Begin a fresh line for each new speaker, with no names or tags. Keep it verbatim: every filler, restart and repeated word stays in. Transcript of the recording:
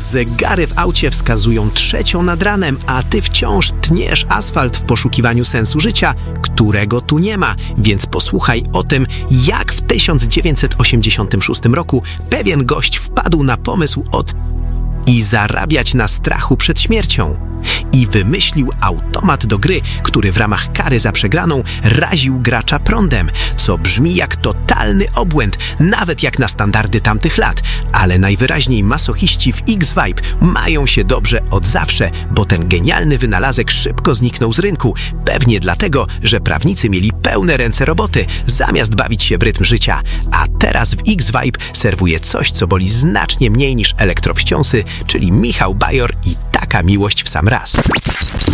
Zegary w aucie wskazują trzecią nad ranem, a ty wciąż tniesz asfalt w poszukiwaniu sensu życia, którego tu nie ma. Więc posłuchaj o tym, jak w tysiąc dziewięćset osiemdziesiątym szóstym roku pewien gość wpadł na pomysł od i zarabiać na strachu przed śmiercią. I wymyślił automat do gry, który w ramach kary za przegraną raził gracza prądem, co brzmi jak totalny obłęd, nawet jak na standardy tamtych lat. Ale najwyraźniej masochiści w X-Vibe mają się dobrze od zawsze, bo ten genialny wynalazek szybko zniknął z rynku. Pewnie dlatego, że prawnicy mieli pełne ręce roboty, zamiast bawić się w rytm życia. A teraz w X-Vibe serwuje coś, co boli znacznie mniej niż elektrowściąsy, czyli Michał Bajor i taka miłość w sam raz.